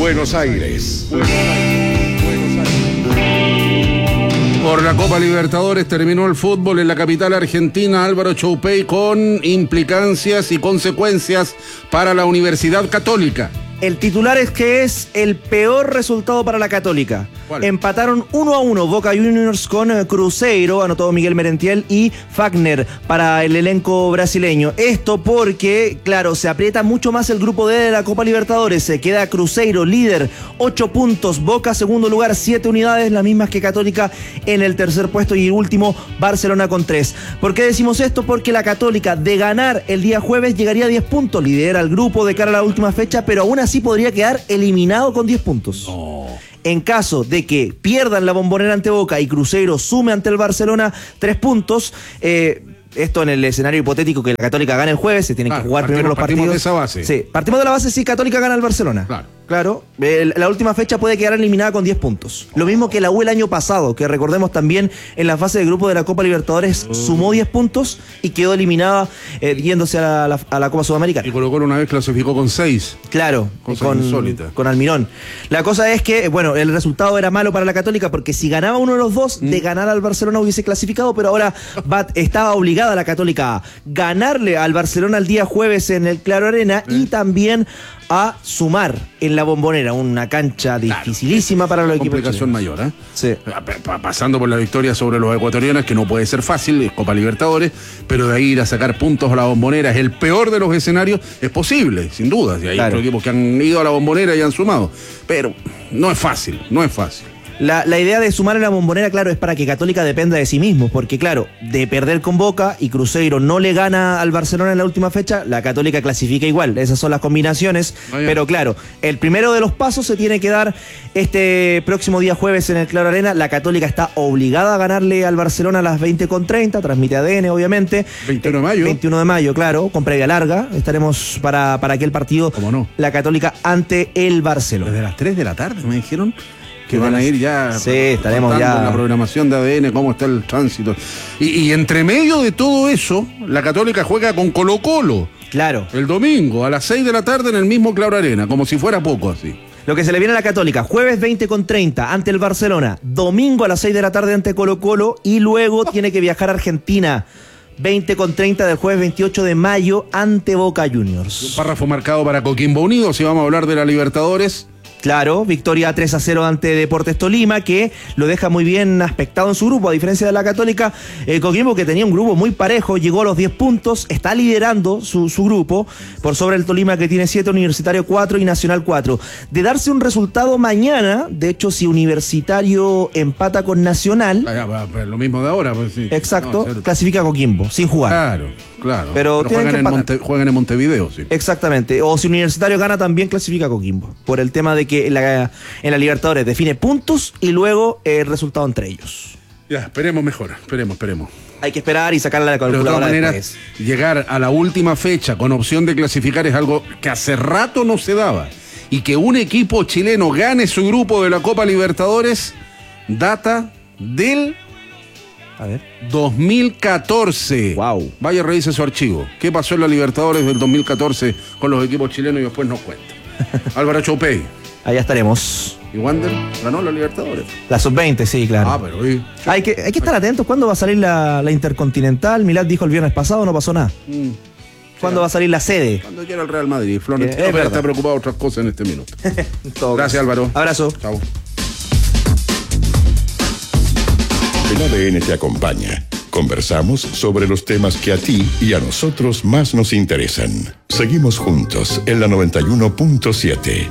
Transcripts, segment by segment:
Buenos Aires. Por la Copa Libertadores terminó el fútbol en la capital argentina. Álvaro Choupey, con implicancias y consecuencias para la Universidad Católica. El titular es que es el peor resultado para la Católica. ¿Cuál? Empataron 1-1 Boca Juniors con Cruzeiro, anotó Miguel Merentiel y Fagner para el elenco brasileño. Esto porque, claro, se aprieta mucho más el grupo D de la Copa Libertadores. Se queda Cruzeiro líder, 8 puntos, Boca segundo lugar, 7 unidades, las mismas que Católica en el tercer puesto, y último Barcelona con 3. ¿Por qué decimos esto? Porque la Católica, de ganar el día jueves, llegaría a 10 puntos, lidera el grupo de cara a la última fecha, pero aún así podría quedar eliminado con 10 puntos. No. En caso de que pierdan la Bombonera ante Boca y Cruzeiro sume ante el Barcelona 3 puntos, esto en el escenario hipotético que la Católica gane el jueves, se tienen que jugar primero los partidos. Partimos de esa base. Sí, partimos de la base si Católica gana al Barcelona. Claro, la última fecha puede quedar eliminada con 10 puntos. Lo mismo que la U el año pasado, que recordemos también en la fase de grupo de la Copa Libertadores sumó 10 puntos y quedó eliminada yéndose a la Copa Sudamericana. Y Colo-Colo una vez clasificó con 6. Claro, insólita. Con Almirón. La cosa es que, bueno, el resultado era malo para la Católica porque si ganaba uno de los dos, de ganar al Barcelona hubiese clasificado, pero ahora estaba obligada la Católica a ganarle al Barcelona el día jueves en el Claro Arena y también a sumar en la Bombonera, una cancha dificilísima para los equipos chilenos. Complicación mayor, ¿eh? Sí. Pasando por la victoria sobre los ecuatorianos, que no puede ser fácil, es Copa Libertadores, pero de ahí ir a sacar puntos a la Bombonera es el peor de los escenarios, es posible, sin duda. Y hay otros equipos que han ido a la Bombonera y han sumado, pero no es fácil. La idea de sumar en la Bombonera, claro, es para que Católica dependa de sí mismo, porque claro, de perder con Boca y Cruzeiro no le gana al Barcelona en la última fecha, la Católica clasifica igual, esas son las combinaciones, pero claro, el primero de los pasos se tiene que dar este próximo día jueves en el Claro Arena. La Católica está obligada a ganarle al Barcelona a las 20:30, transmite ADN obviamente. 21 de mayo. 21 de mayo, claro, con previa larga, estaremos para aquel partido, ¿cómo no? La Católica ante el Barcelona. Desde las 3 de la tarde me dijeron que van a ir ya. Sí, estaremos ya en la programación de ADN, cómo está el tránsito. Y entre medio de todo eso, la Católica juega con Colo-Colo. Claro. El domingo a las 6 de la tarde en el mismo Claro Arena, como si fuera poco así. Lo que se le viene a la Católica, jueves 20:30 ante el Barcelona, domingo a las 6 de la tarde ante Colo-Colo y luego tiene que viajar a Argentina. 20:30 del jueves 28 de mayo ante Boca Juniors. Un párrafo marcado para Coquimbo Unido, si vamos a hablar de la Libertadores. Claro, victoria 3-0 ante Deportes Tolima, que lo deja muy bien aspectado en su grupo, a diferencia de la Católica. Coquimbo, que tenía un grupo muy parejo, llegó a los 10 puntos, está liderando su grupo, por sobre el Tolima, que tiene 7, Universitario 4 y Nacional 4. De darse un resultado mañana, de hecho, si Universitario empata con Nacional... lo mismo de ahora. Pues, sí. Exacto, clasifica a Coquimbo, sin jugar. Claro. Pero juegan en Montevideo, sí. Exactamente. O si Universitario gana, también clasifica a Coquimbo. Por el tema de que en la Libertadores define puntos y luego el resultado entre ellos. Ya, esperemos mejor. Esperemos. Hay que esperar y sacar la calculadora. Pero de todas maneras, después. llegar a la última fecha con opción de clasificar es algo que hace rato no se daba. Y que un equipo chileno gane su grupo de la Copa Libertadores data del... 2014. Wow. Vaya, revise su archivo. ¿Qué pasó en la Libertadores del 2014 con los equipos chilenos? Y después nos cuenta. Álvaro Choupey. Allá estaremos. ¿Y Wander ganó la Libertadores? La sub-20, sí, claro. Pero hay que estar atentos. ¿Cuándo va a salir la Intercontinental? Milad dijo el viernes pasado, no pasó nada. ¿Cuándo va a salir la sede? Cuando quiera el Real Madrid. Florentino está preocupado de otras cosas en este minuto. Gracias, Álvaro. Abrazo. Chao. El ADN te acompaña. Conversamos sobre los temas que a ti y a nosotros más nos interesan. Seguimos juntos en la 91.7.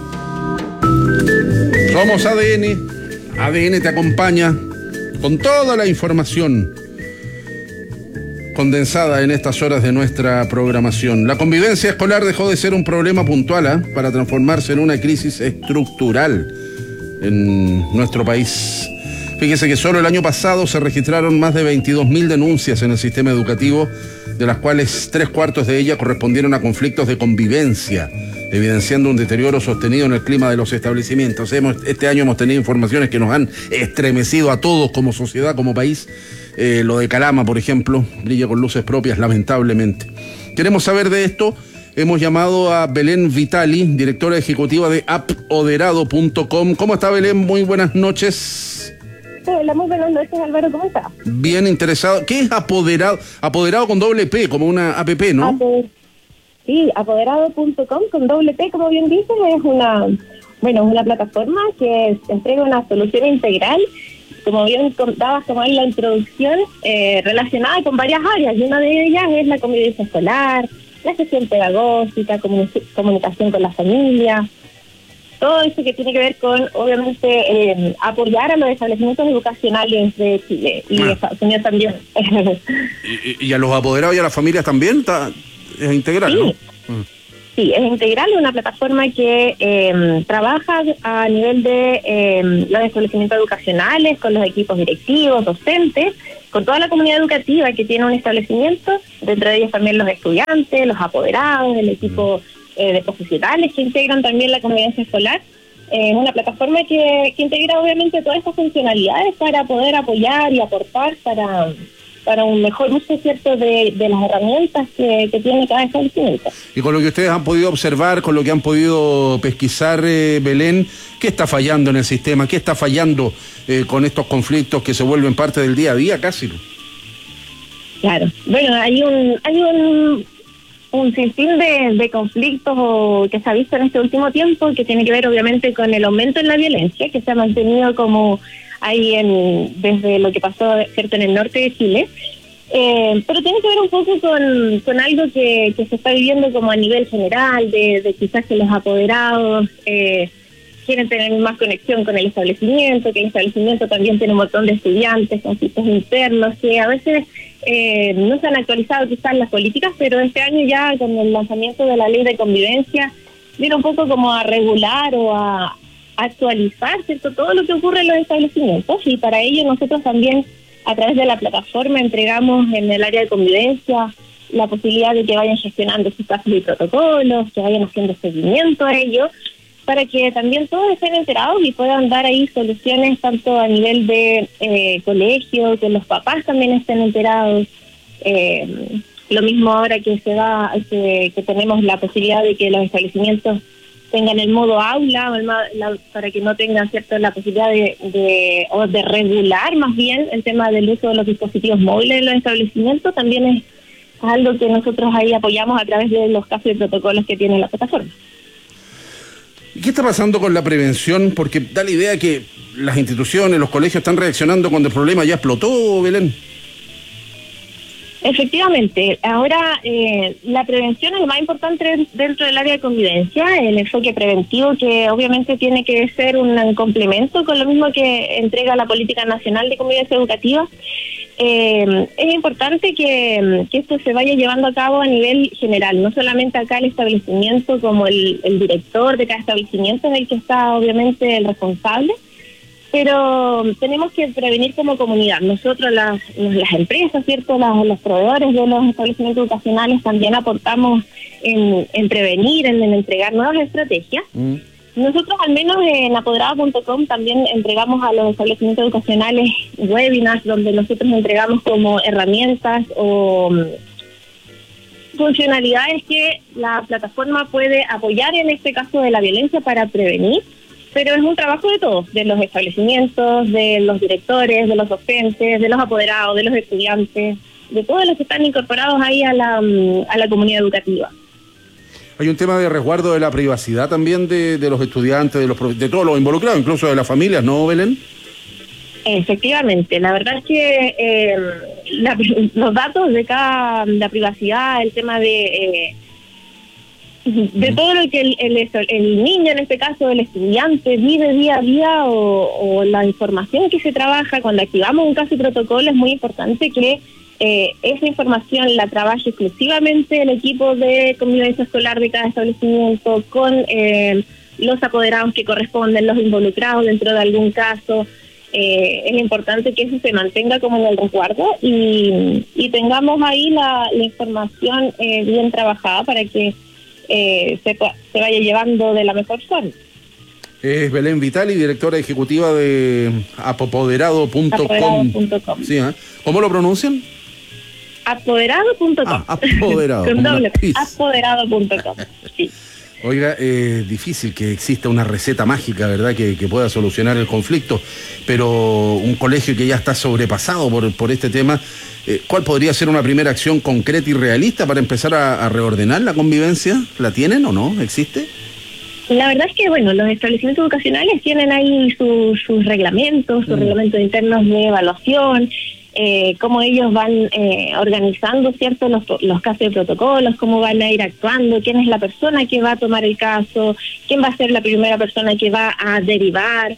Somos ADN. ADN te acompaña con toda la información condensada en estas horas de nuestra programación. La convivencia escolar dejó de ser un problema puntual para transformarse en una crisis estructural en nuestro país. Fíjese que solo el año pasado se registraron más de 22.000 denuncias en el sistema educativo, de las cuales 3/4 de ellas correspondieron a conflictos de convivencia, evidenciando un deterioro sostenido en el clima de los establecimientos. Este año hemos tenido informaciones que nos han estremecido a todos como sociedad, como país. Lo de Calama, por ejemplo, brilla con luces propias, lamentablemente. Queremos saber de esto. Hemos llamado a Belén Vitali, directora ejecutiva de apoderado.com. ¿Cómo está, Belén? Muy buenas noches. Hola, muy buenas noches, Álvaro, ¿cómo está? Bien interesado. ¿Qué es Apoderado? Apoderado con doble P, como una app, ¿no? Sí, apoderado.com con doble P, como bien dices, es una plataforma que entrega una solución integral, como bien contabas como en la introducción, relacionada con varias áreas, y una de ellas es la convivencia escolar, la gestión pedagógica, comunicación con la familia, todo eso que tiene que ver con, obviamente, apoyar a los establecimientos educacionales de Chile y de Estados Unidos también. ¿Y a los apoderados y a las familias también? Es integral, sí. ¿no? Sí, es integral, una plataforma que trabaja a nivel de los establecimientos educacionales, con los equipos directivos, docentes, con toda la comunidad educativa que tiene un establecimiento, dentro de ellos también los estudiantes, los apoderados, el equipo de profesionales que integran también la convivencia escolar. Es una plataforma que integra obviamente todas estas funcionalidades para poder apoyar y aportar para un mejor uso, ¿cierto?, de las herramientas que tiene cada establecimiento. Y con lo que ustedes han podido observar, con lo que han podido pesquisar, Belén, ¿qué está fallando en el sistema? ¿Qué está fallando con estos conflictos que se vuelven parte del día a día casi? Claro, bueno, hay un sinfín de conflictos que se ha visto en este último tiempo, que tiene que ver obviamente con el aumento en la violencia, que se ha mantenido como ahí desde lo que pasó, cierto, en el norte de Chile, pero tiene que ver un poco con algo que se está viviendo como a nivel general, de quizás que los apoderados quieren tener más conexión con el establecimiento, que el establecimiento también tiene un montón de estudiantes, conflictos internos, que a veces no se han actualizado quizás las políticas, pero este año ya con el lanzamiento de la ley de convivencia viene un poco como a regular o a actualizar, ¿cierto?, todo lo que ocurre en los establecimientos, y para ello nosotros también a través de la plataforma entregamos en el área de convivencia la posibilidad de que vayan gestionando sus casos y protocolos, que vayan haciendo seguimiento a ello, para que también todos estén enterados y puedan dar ahí soluciones tanto a nivel de colegio, que los papás también estén enterados. Lo mismo ahora que que tenemos la posibilidad de que los establecimientos tengan el modo aula, para que no tengan, cierto, la posibilidad de regular más bien el tema del uso de los dispositivos móviles en los establecimientos, también es algo que nosotros ahí apoyamos a través de los casos y protocolos que tiene la plataforma. ¿Y qué está pasando con la prevención? Porque da la idea que las instituciones, los colegios están reaccionando cuando el problema ya explotó, Belén. Efectivamente, ahora la prevención es lo más importante dentro del área de convivencia, el enfoque preventivo, que obviamente tiene que ser un complemento con lo mismo que entrega la Política Nacional de Convivencia Educativa. Es importante que esto se vaya llevando a cabo a nivel general, no solamente acá el establecimiento, como el director de cada establecimiento es el que está obviamente el responsable, pero tenemos que prevenir como comunidad. Nosotros, las empresas, ¿cierto?, los proveedores de los establecimientos educacionales también aportamos en prevenir, en entregar nuevas estrategias. Nosotros, al menos en apoderado.com, también entregamos a los establecimientos educacionales webinars donde nosotros entregamos como herramientas o funcionalidades que la plataforma puede apoyar en este caso de la violencia para prevenir. Pero es un trabajo de todos, de los establecimientos, de los directores, de los docentes, de los apoderados, de los estudiantes, de todos los que están incorporados ahí a la comunidad educativa. Hay un tema de resguardo de la privacidad también de los estudiantes, de todos los involucrados, incluso de las familias, ¿no, Belén? Efectivamente, la verdad es que los datos de la privacidad, el tema de todo lo que el niño, en este caso el estudiante, vive día a día o la información que se trabaja cuando activamos un caso y protocolo, es muy importante que esa información la trabaje exclusivamente el equipo de convivencia escolar de cada establecimiento con los apoderados que corresponden, los involucrados dentro de algún caso. Es importante que eso se mantenga como en el resguardo y tengamos ahí la información bien trabajada para que se vaya llevando de la mejor forma. Es Belén Vitali, directora ejecutiva de apoderado.com. Apoderado.com. Sí, ¿eh? ¿Cómo lo pronuncian? Apoderado.com. Apoderado. Con doble. Apoderado.com. Sí. Oiga, difícil que exista una receta mágica, ¿verdad?, que pueda solucionar el conflicto, pero un colegio que ya está sobrepasado por este tema, ¿cuál podría ser una primera acción concreta y realista para empezar a reordenar la convivencia? ¿La tienen o no? ¿Existe? La verdad es que, bueno, los establecimientos educacionales tienen ahí sus reglamentos, sus reglamentos internos de evaluación, cómo ellos van organizando, ¿cierto?, los casos de protocolos, cómo van a ir actuando, quién es la persona que va a tomar el caso, quién va a ser la primera persona que va a derivar.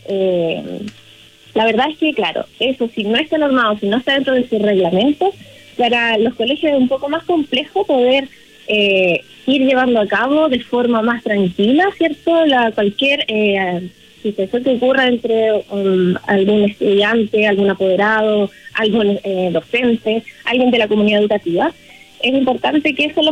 La verdad es que, claro, eso si no está normado, si no está dentro de sus reglamentos, para los colegios es un poco más complejo poder ir llevando a cabo de forma más tranquila, ¿cierto?, cualquier situación que ocurra entre algún estudiante, algún apoderado, algún docente, alguien de la comunidad educativa. Es importante que eso lo